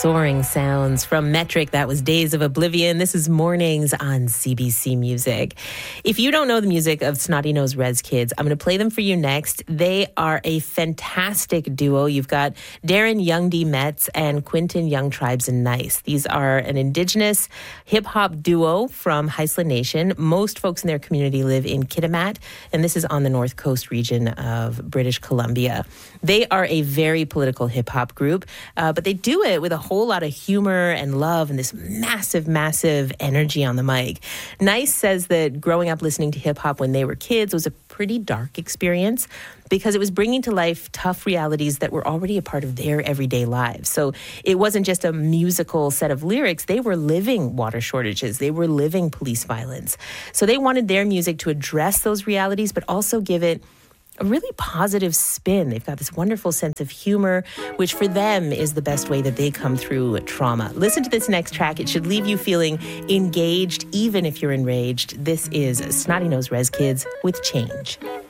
Soaring sounds from Metric. That was Days of Oblivion. This is Mornings on CBC Music. If you don't know the music of Snotty Nose Rez Kids, I'm going to play them for you next. They are a fantastic duo. You've got Darren Young D. Metz and Quinton Young Tribes and Nice. These are an Indigenous hip-hop duo from Haisla Nation. Most folks in their community live in Kitimat, and this is on the North Coast region of British Columbia. They are a very political hip-hop group, but they do it with a whole lot of humor and love and this massive, massive energy on the mic. Nice says that growing up listening to hip-hop when they were kids was a pretty dark experience because it was bringing to life tough realities that were already a part of their everyday lives. So it wasn't just a musical set of lyrics. They were living water shortages. They were living police violence. So they wanted their music to address those realities, but also give it a really positive spin. They've got this wonderful sense of humor, which for them is the best way that they come through trauma. Listen to this next track. It should leave you feeling engaged, even if you're enraged. This is Snotty Nose Rez Kids with Change.